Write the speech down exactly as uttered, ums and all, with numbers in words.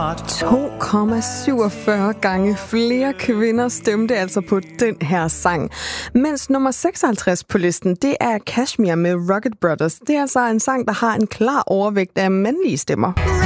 to komma syvogfyrre gange flere kvinder stemte altså på den her sang. Mens nummer seksoghalvtreds på listen, det er Kashmir med Rocket Brothers. Det er altså en sang, der har en klar overvægt af mandlige stemmer.